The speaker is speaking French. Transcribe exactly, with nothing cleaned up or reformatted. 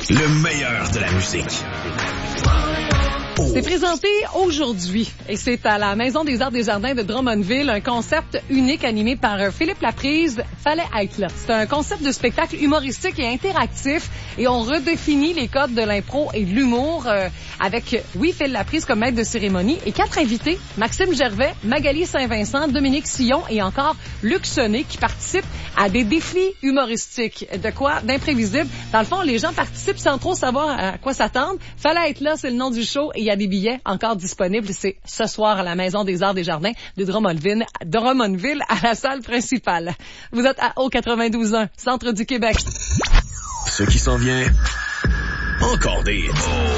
Le meilleur de la musique. C'est présenté aujourd'hui et c'est à la Maison des Arts des Jardins de Drummondville, un concept unique animé par Philippe Laprise, Fallait être là. C'est un concept de spectacle humoristique et interactif et on redéfinit les codes de l'impro et de l'humour euh, avec, oui, Phil Laprise comme maître de cérémonie et quatre invités, Maxime Gervais, Magali Saint-Vincent, Dominique Sillon et encore Luc Sonnet qui participent à des défis humoristiques. De quoi? D'imprévisible. Dans le fond, les gens participent sans trop savoir à quoi s'attendre. Fallait être là, c'est le nom du show et il y a des billets encore disponibles. C'est ce soir à la Maison des Arts des Jardins de Drummondville, Drummondville à la salle principale. Vous êtes à O quatre-vingt-douze un, centre du Québec. Ce qui s'en vient, encore des hits.